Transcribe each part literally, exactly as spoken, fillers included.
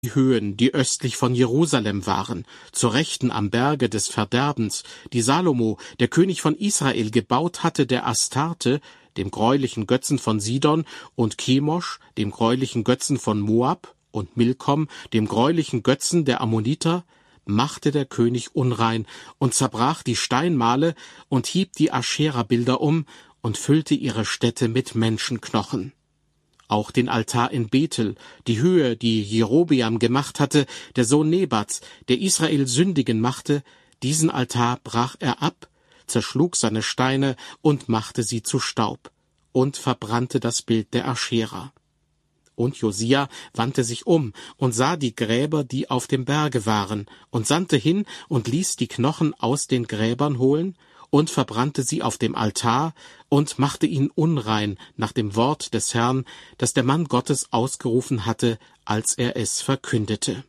die Höhen, die östlich von Jerusalem waren, zur Rechten am Berge des Verderbens, die Salomo, der König von Israel, gebaut hatte, der Astarte, dem greulichen Götzen von Sidon, und Chemosh, dem greulichen Götzen von Moab, und Milkom, dem greulichen Götzen der Ammoniter, machte der König unrein und zerbrach die Steinmale und hieb die Aschera-Bilder um und füllte ihre Städte mit Menschenknochen. Auch den Altar in Bethel, die Höhe, die Jerobeam gemacht hatte, der Sohn Nebats, der Israel sündigen machte, diesen Altar brach er ab, zerschlug seine Steine und machte sie zu Staub und verbrannte das Bild der Aschera. Und Josia wandte sich um und sah die Gräber, die auf dem Berge waren, und sandte hin und ließ die Knochen aus den Gräbern holen und verbrannte sie auf dem Altar und machte ihn unrein nach dem Wort des Herrn, das der Mann Gottes ausgerufen hatte, als er es verkündete.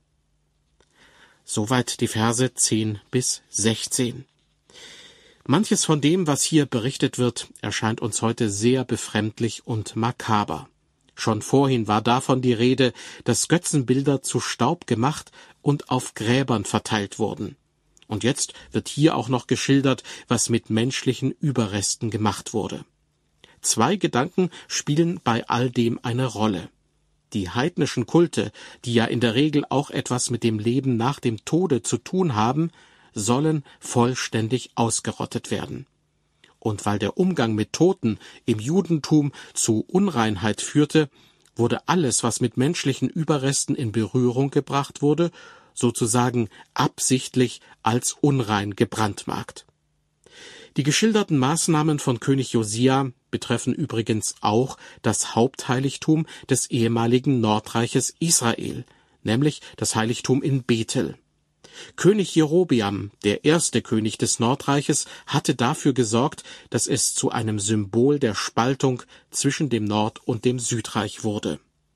Soweit die Verse zehn bis sechzehn. Manches von dem, was hier berichtet wird, erscheint uns heute sehr befremdlich und makaber. Schon vorhin war davon die Rede, dass Götzenbilder zu Staub gemacht und auf Gräbern verteilt wurden. Und jetzt wird hier auch noch geschildert, was mit menschlichen Überresten gemacht wurde. Zwei Gedanken spielen bei all dem eine Rolle. Die heidnischen Kulte, die ja in der Regel auch etwas mit dem Leben nach dem Tode zu tun haben, sollen vollständig ausgerottet werden. Und weil der Umgang mit Toten im Judentum zu Unreinheit führte, wurde alles, was mit menschlichen Überresten in Berührung gebracht wurde, sozusagen absichtlich als unrein gebrandmarkt. Die geschilderten Maßnahmen von König Josia betreffen übrigens auch das Hauptheiligtum des ehemaligen Nordreiches Israel, nämlich das Heiligtum in Bethel. König Jerobeam, der erste König des Nordreiches, hatte dafür gesorgt, dass es zu einem Symbol der Spaltung zwischen dem Nord- und dem Südreich wurde.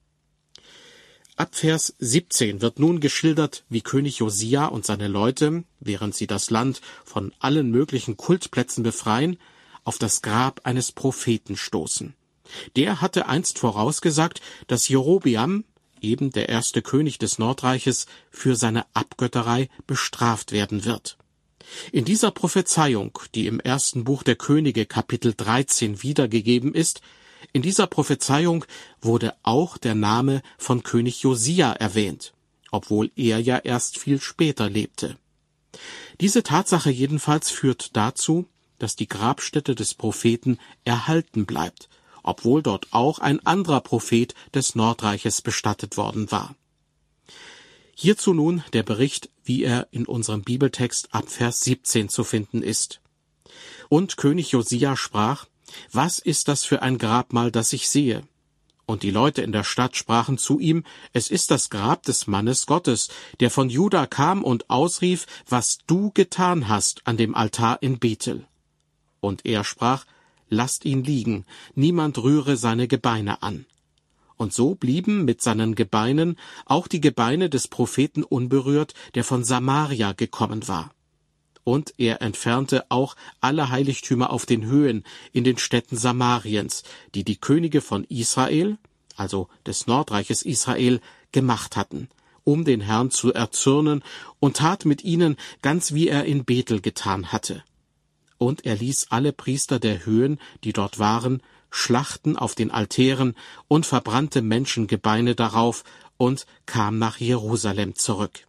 Ab Vers siebzehn wird nun geschildert, wie König Josia und seine Leute, während sie das Land von allen möglichen Kultplätzen befreien, auf das Grab eines Propheten stoßen. Der hatte einst vorausgesagt, dass Jerobeam, eben der erste König des Nordreiches, für seine Abgötterei bestraft werden wird. In dieser Prophezeiung, die im ersten Buch der Könige Kapitel dreizehn wiedergegeben ist, in dieser Prophezeiung wurde auch der Name von König Josia erwähnt, obwohl er ja erst viel später lebte. Diese Tatsache jedenfalls führt dazu, dass die Grabstätte des Propheten erhalten bleibt, obwohl dort auch ein anderer Prophet des Nordreiches bestattet worden war. Hierzu nun der Bericht, wie er in unserem Bibeltext ab Vers siebzehn zu finden ist. Und König Josia sprach: Was ist das für ein Grabmal, das ich sehe? Und die Leute in der Stadt sprachen zu ihm: Es ist das Grab des Mannes Gottes, der von Juda kam und ausrief, was du getan hast an dem Altar in Bethel. Und er sprach: Lasst ihn liegen, niemand rühre seine Gebeine an. Und so blieben mit seinen Gebeinen auch die Gebeine des Propheten unberührt, der von Samaria gekommen war. Und er entfernte auch alle Heiligtümer auf den Höhen in den Städten Samariens, die die Könige von Israel, also des Nordreiches Israel, gemacht hatten, um den Herrn zu erzürnen, und tat mit ihnen ganz wie er in Bethel getan hatte. Und er ließ alle Priester der Höhen, die dort waren, schlachten auf den Altären und verbrannte Menschengebeine darauf und kam nach Jerusalem zurück.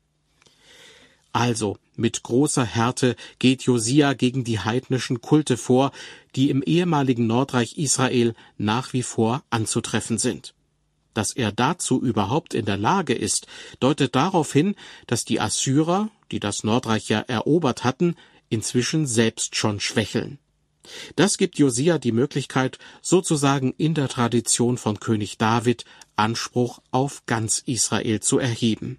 Also, mit großer Härte geht Josia gegen die heidnischen Kulte vor, die im ehemaligen Nordreich Israel nach wie vor anzutreffen sind. Dass er dazu überhaupt in der Lage ist, deutet darauf hin, dass die Assyrer, die das Nordreich ja erobert hatten, inzwischen selbst schon schwächeln. Das gibt Josia die Möglichkeit, sozusagen in der Tradition von König David Anspruch auf ganz Israel zu erheben.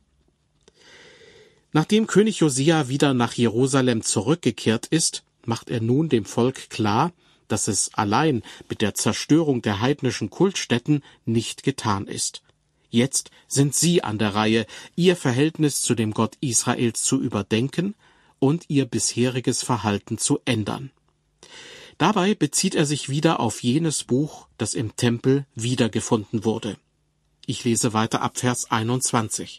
Nachdem König Josia wieder nach Jerusalem zurückgekehrt ist, macht er nun dem Volk klar, dass es allein mit der Zerstörung der heidnischen Kultstätten nicht getan ist. Jetzt sind sie an der Reihe, ihr Verhältnis zu dem Gott Israels zu überdenken und ihr bisheriges Verhalten zu ändern. Dabei bezieht er sich wieder auf jenes Buch, das im Tempel wiedergefunden wurde. Ich lese weiter ab Vers einundzwanzig.